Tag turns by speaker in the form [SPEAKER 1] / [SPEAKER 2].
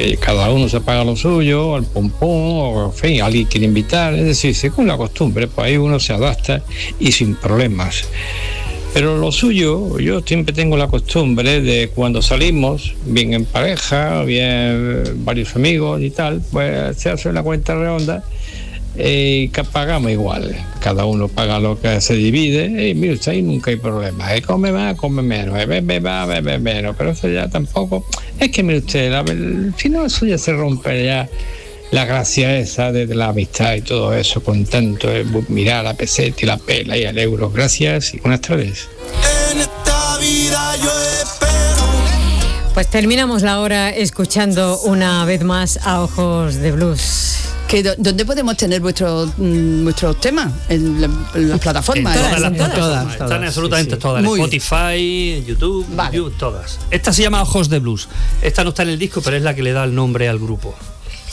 [SPEAKER 1] cada uno se paga lo suyo, al pompón, o en fin, alguien quiere invitar, es decir, según la costumbre, pues ahí uno se adapta y sin problemas. Pero lo suyo, yo siempre tengo la costumbre de cuando salimos, bien en pareja, bien varios amigos y tal, pues se hace una cuenta redonda y que pagamos igual. Cada uno paga lo que se divide y mire usted, ahí nunca hay problema. Come más, come menos, bebe más, bebe menos. Pero eso ya tampoco... Es que mire usted, si no, eso ya se rompe ya la gracia esa de la amistad y todo eso, con tanto mirar la peseta y la pela y el euro. Gracias y buenas tardes.
[SPEAKER 2] En esta vida yo espero.
[SPEAKER 3] Pues terminamos la hora escuchando una vez más a Ojos de Blues.
[SPEAKER 4] ¿Dónde podemos tener vuestros temas? ¿En las plataformas?
[SPEAKER 5] En todas. Están absolutamente todas. En Spotify, YouTube, vale. YouTube, todas. Esta se llama Ojos de Blues. Esta no está en el disco, pero es la que le da el nombre al grupo.